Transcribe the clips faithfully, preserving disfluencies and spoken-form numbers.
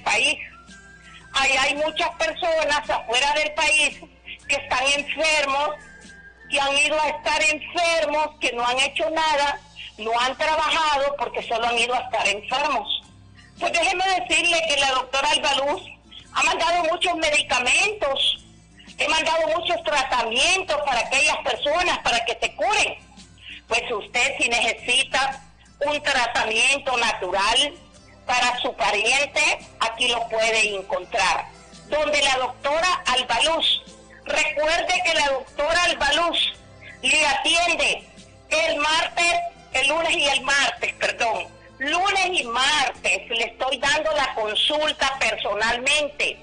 país. Ahí hay muchas personas afuera del país que están enfermos, que han ido a estar enfermos, que no han hecho nada, no han trabajado porque solo han ido a estar enfermos. Pues déjeme decirle que la doctora Albaluz ha mandado muchos medicamentos, he mandado muchos tratamientos para aquellas personas para que se curen. Pues usted, si necesita un tratamiento natural para su pariente, aquí lo puede encontrar. Donde la doctora Albaluz. Recuerde que la doctora Albaluz le atiende el martes, el lunes y el martes, perdón. Lunes y martes le estoy dando la consulta personalmente.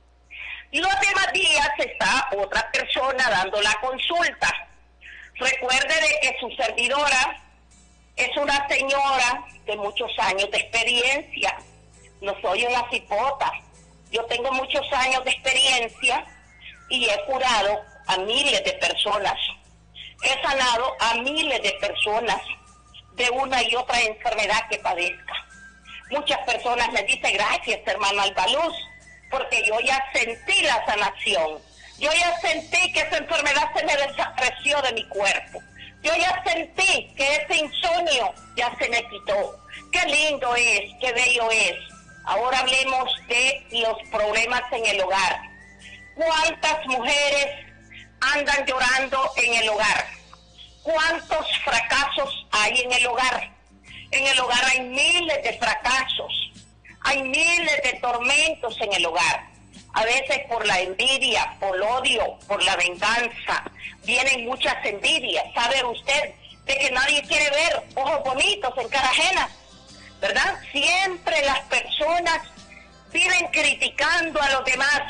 Los demás días está otra persona dando la consulta. Recuerde de que su servidora es una señora de muchos años de experiencia. No soy una cipota. Yo tengo muchos años de experiencia y he curado a miles de personas. He sanado a miles de personas de una y otra enfermedad que padezca. Muchas personas me dicen, gracias, hermana Albaluz, porque yo ya sentí la sanación. Yo ya sentí que esa enfermedad se me desapareció de mi cuerpo. Yo ya sentí que ese insomnio ya se me quitó. Qué lindo es, qué bello es. Ahora hablemos de los problemas en el hogar. ¿Cuántas mujeres andan llorando en el hogar? ¿Cuántos fracasos hay en el hogar? En el hogar hay miles de fracasos, hay miles de tormentos en el hogar. A veces por la envidia, por el odio, por la venganza, vienen muchas envidias. ¿Sabe usted de que nadie quiere ver ojos bonitos en cara ajena? ¿Verdad? Siempre las personas viven criticando a los demás,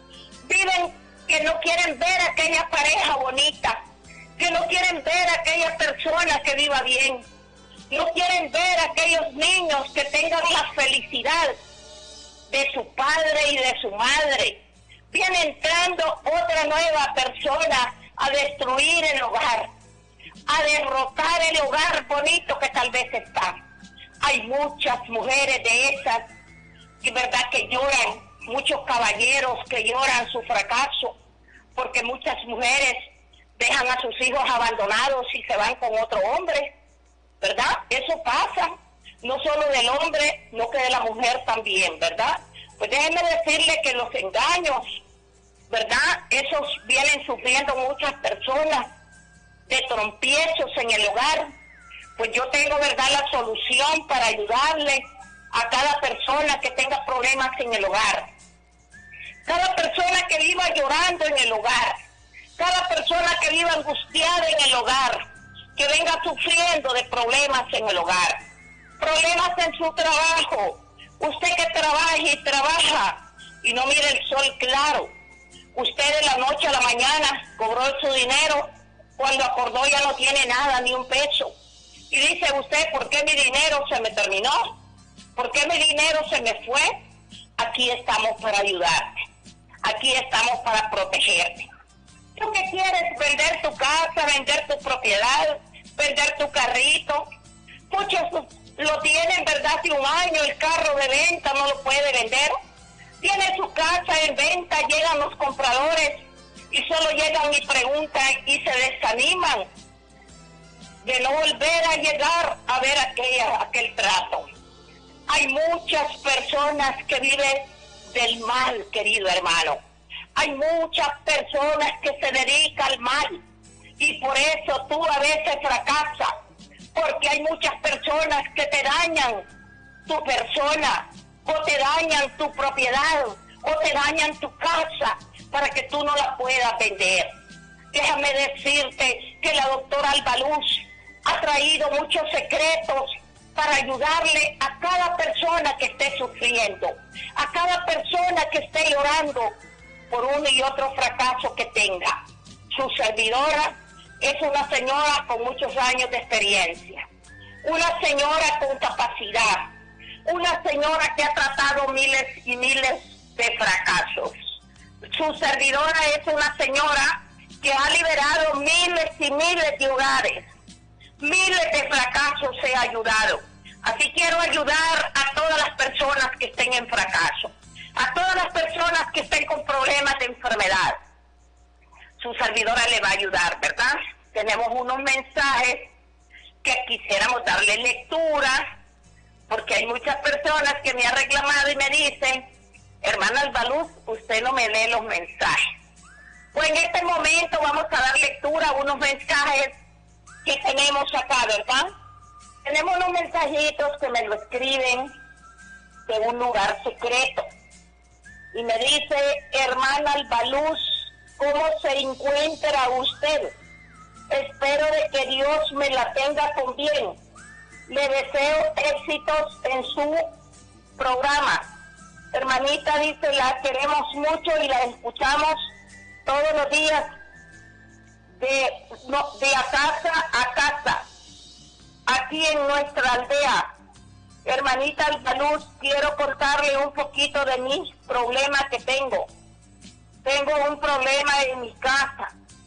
viven que no quieren ver a aquella pareja bonita, que no quieren ver a aquella persona que viva bien, no quieren ver a aquellos niños que tengan la felicidad de su padre y de su madre. Viene entrando otra nueva persona a destruir el hogar, a derrotar el hogar bonito que tal vez está. Hay muchas mujeres de esas, que verdad que lloran, muchos caballeros que lloran su fracaso, porque muchas mujeres dejan a sus hijos abandonados y se van con otro hombre, ¿verdad? Eso pasa, no solo del hombre, no que de la mujer también, ¿verdad? Pues déjenme decirle que los engaños, ¿verdad? Esos vienen sufriendo muchas personas de trompiezos en el hogar. Pues yo tengo, ¿verdad?, la solución para ayudarle a cada persona que tenga problemas en el hogar. Cada persona que viva llorando en el hogar, cada persona que viva angustiada en el hogar, que venga sufriendo de problemas en el hogar, problemas en su trabajo. Usted que trabaja y trabaja y no mira el sol claro, usted de la noche a la mañana cobró su dinero, cuando acordó ya no tiene nada, ni un peso. Y dice usted, ¿por qué mi dinero se me terminó? ¿Por qué mi dinero se me fue? Aquí estamos para ayudarte. Aquí estamos para protegerte. ¿Tú qué quieres? ¿Vender tu casa, vender tu propiedad, vender tu carrito? Muchos lo tienen, ¿verdad? Hace un año el carro de venta no lo puede vender. Tiene su casa en venta, llegan los compradores y solo llegan y preguntan y se desaniman de no volver a llegar a ver aquella, aquel trato. Hay muchas personas que viven del mal, querido hermano. Hay muchas personas que se dedican al mal y por eso tú a veces fracasas, porque hay muchas personas que te dañan tu persona, o te dañan tu propiedad, o te dañan tu casa para que tú no la puedas vender. Déjame decirte que la doctora Albaluz ha traído muchos secretos para ayudarle a cada persona que esté sufriendo, a cada persona que esté llorando por uno y otro fracaso que tenga. Su servidora es una señora con muchos años de experiencia, una señora con capacidad, una señora que ha tratado miles y miles de fracasos. Su servidora es una señora que ha liberado miles y miles de hogares, miles de fracasos he ayudado. Así quiero ayudar a todas las personas que estén en fracaso. A todas las personas que estén con problemas de enfermedad, su servidora le va a ayudar, ¿verdad? Tenemos unos mensajes que quisiéramos darle lectura, porque hay muchas personas que me han reclamado y me dicen, hermana Albaluz, usted no me lee los mensajes. Pues en este momento vamos a dar lectura a unos mensajes que tenemos acá, ¿verdad? Tenemos unos mensajitos que me lo escriben de un lugar secreto. Y me dice, hermana Albaluz, ¿cómo se encuentra usted? Espero de que Dios me la tenga con bien. Le deseo éxitos en su programa. Hermanita, dice, la queremos mucho y la escuchamos todos los días de, no, de a casa a casa, aquí en nuestra aldea. Hermanita Albaluz, quiero contarle un poquito de mis problemas que tengo. Tengo un problema en mi casa.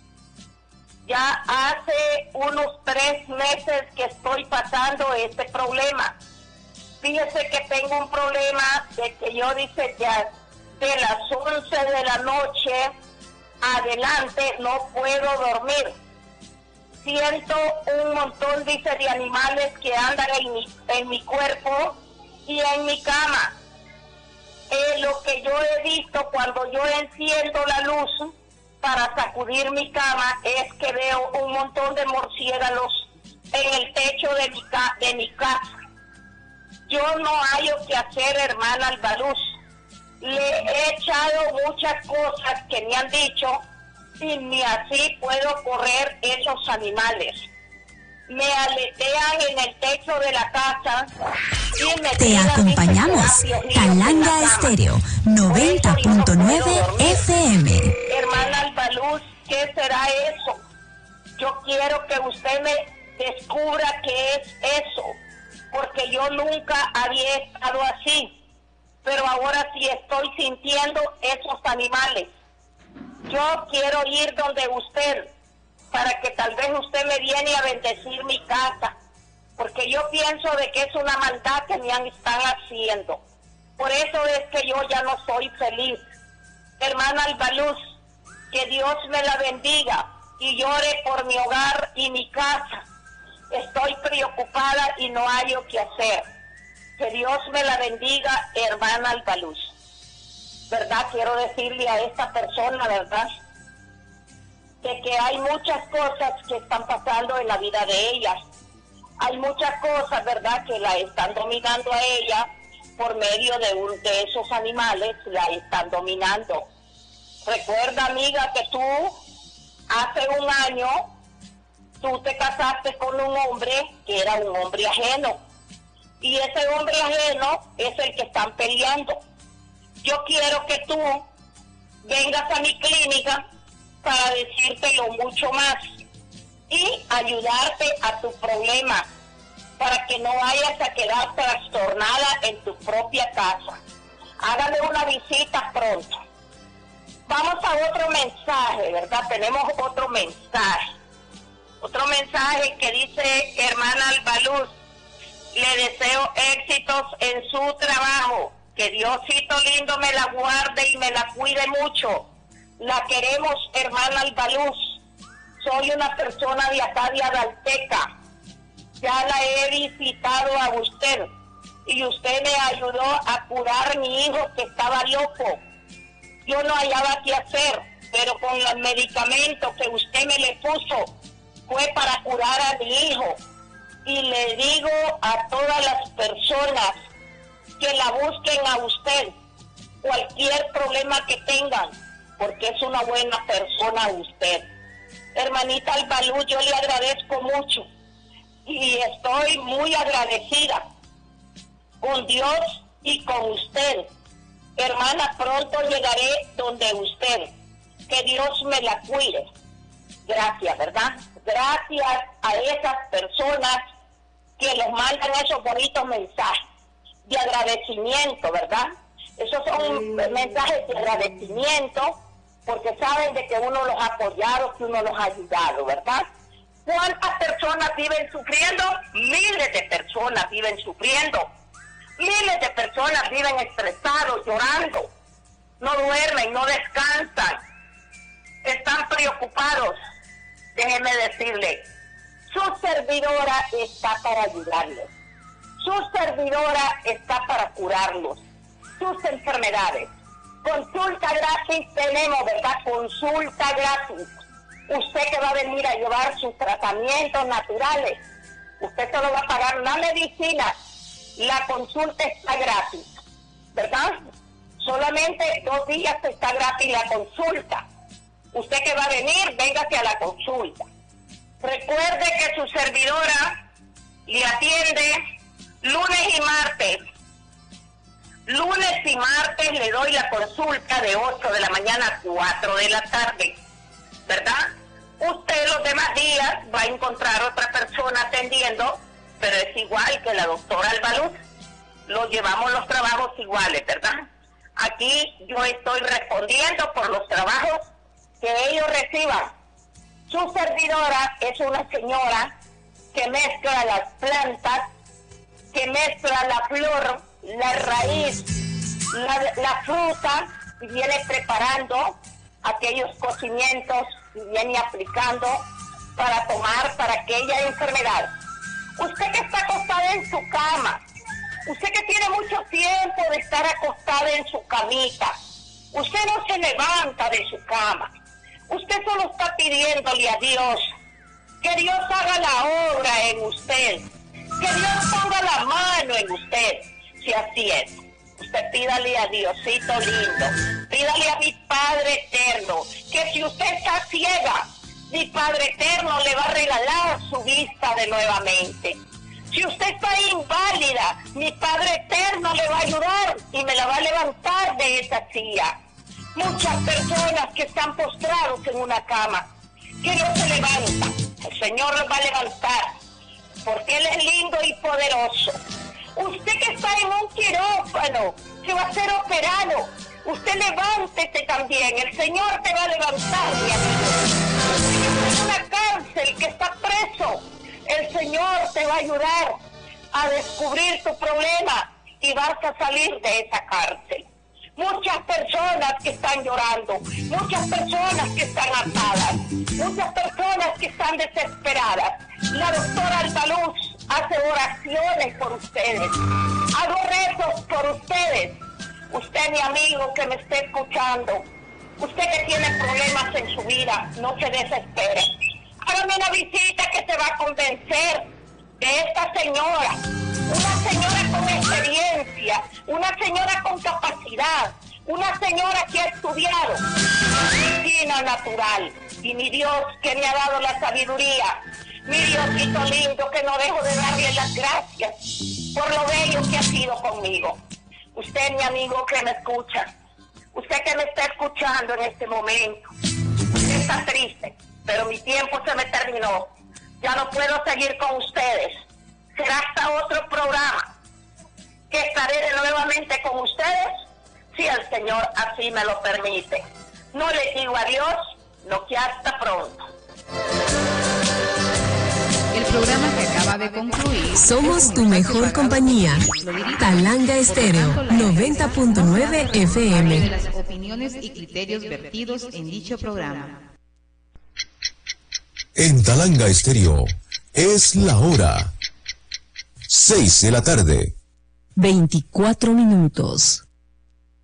Ya hace unos tres meses que estoy pasando este problema. Fíjese que tengo un problema de que yo, dice, ya de las once de la noche adelante no puedo dormir. Siento un montón, dice, de animales que andan en mi, en mi cuerpo y en mi cama. Eh, lo que yo he visto cuando yo enciendo la luz para sacudir mi cama es que veo un montón de murciélagos en el techo de mi, ca de mi casa. Yo no hallo qué hacer, hermana Albaluz. Le he echado muchas cosas que me han dicho y ni así puedo correr esos animales. Me aletean en el techo de la casa y me te acompañamos. Talanga Estéreo noventa punto nueve F M. Hermana Albaluz, ¿qué será eso? Yo quiero que usted me descubra qué es eso, porque yo nunca había estado así, pero ahora sí estoy sintiendo esos animales. Yo quiero ir donde usted, para que tal vez usted me viene a bendecir mi casa, porque yo pienso de que es una maldad que me están haciendo. Por eso es que yo ya no soy feliz. Hermana Albaluz, que Dios me la bendiga y llore por mi hogar y mi casa. Estoy preocupada y no hallo qué hacer. Que Dios me la bendiga, hermana Albaluz. ¿Verdad? Quiero decirle a esta persona, ¿verdad?, de que hay muchas cosas que están pasando en la vida de ella. Hay muchas cosas, ¿verdad?, que la están dominando a ella por medio de, un, de esos animales, la están dominando. Recuerda, amiga, que tú hace un año tú te casaste con un hombre que era un hombre ajeno. Y ese hombre ajeno es el que están peleando. Yo quiero que tú vengas a mi clínica para decírtelo mucho más y ayudarte a tu problema, para que no vayas a quedar trastornada en tu propia casa. Hágame una visita pronto. Vamos a otro mensaje, ¿verdad? Tenemos otro mensaje. Otro mensaje que dice, hermana Albaluz, le deseo éxitos en su trabajo. Que Diosito lindo me la guarde y me la cuide mucho. La queremos, hermana Albaluz. Soy una persona de acá de Adalteca. Ya la he visitado a usted y usted me ayudó a curar a mi hijo que estaba loco. Yo no hallaba qué hacer, pero con los medicamentos que usted me le puso fue para curar a mi hijo. Y le digo a todas las personas que la busquen a usted, cualquier problema que tengan, porque es una buena persona usted. Hermanita Albaluz, yo le agradezco mucho y estoy muy agradecida con Dios y con usted. Hermana, pronto llegaré donde usted. Que Dios me la cuide. Gracias, ¿verdad? Gracias a esas personas que les mandan esos bonitos mensajes de agradecimiento, ¿verdad? Esos son mensajes de agradecimiento porque saben de que uno los ha apoyado, que uno los ha ayudado, ¿verdad? ¿Cuántas personas viven sufriendo? Miles de personas viven sufriendo. Miles de personas viven estresados, llorando. no duermen, no descansan, están preocupados. Déjeme decirle, su servidora está para ayudarlos, su servidora está para curarlos, sus enfermedades. Consulta gratis tenemos, ¿verdad? Consulta gratis. Usted que va a venir a llevar sus tratamientos naturales, usted solo va a pagar una medicina, la consulta está gratis, ¿verdad? Solamente dos días está gratis la consulta. Usted que va a venir, véngase a la consulta. Recuerde que su servidora le atiende lunes y martes. Lunes y martes le doy la consulta de ocho de la mañana a cuatro de la tarde, ¿verdad? Usted los demás días va a encontrar otra persona atendiendo, pero es igual que la doctora Albaluz. Los llevamos los trabajos iguales, ¿verdad? Aquí yo estoy respondiendo por los trabajos que ellos reciban. Su servidora es una señora que mezcla las plantas, que mezcla la flor, la raíz, la, la fruta, y viene preparando aquellos cocimientos y viene aplicando para tomar para aquella enfermedad. Usted que está acostada en su cama, usted que tiene mucho tiempo de estar acostada en su camita, usted no se levanta de su cama, usted solo está pidiéndole a Dios que Dios haga la obra en usted, que Dios ponga la mano en usted. Si así es, usted pídale a Diosito lindo, pídale a mi Padre eterno, que si usted está ciega, mi Padre eterno le va a regalar su vista de nuevamente. Si usted está inválida, mi Padre eterno le va a ayudar y me la va a levantar de esa silla. Muchas personas que están postrados en una cama, que no se levantan, el Señor los va a levantar, porque Él es lindo y poderoso. Usted que está en un quirófano, que va a ser operado, usted levántese también, el Señor te va a levantar, mi amigo. Usted que está en una cárcel, que está preso, el Señor te va a ayudar a descubrir tu problema y vas a salir de esa cárcel. Muchas personas que están llorando, muchas personas que están atadas, muchas personas que están desesperadas. La doctora Albaluz hace oraciones por ustedes, hago rezos por ustedes. Usted, mi amigo que me esté escuchando, usted que tiene problemas en su vida, no se desespere. Hágame una visita que se va a convencer de esta señora, una señora con experiencia, una señora con capacidad, una señora que ha estudiado medicina natural. Y mi Dios que me ha dado la sabiduría, mi Diosito lindo, que no dejo de darle las gracias por lo bello que ha sido conmigo. Usted, mi amigo que me escucha, usted que me está escuchando en este momento, usted está triste, pero mi tiempo se me terminó. Ya no puedo seguir con ustedes. Será hasta otro programa que estaré de nuevamente con ustedes, si el Señor así me lo permite. No les digo adiós, no que hasta pronto. El programa que acaba de concluir. Somos tu mejor compañía. Talanga Estéreo, noventa punto nueve F M. De las opiniones y criterios vertidos en dicho programa. En Talanga Estéreo es la hora. Seis de la tarde. veinticuatro minutos.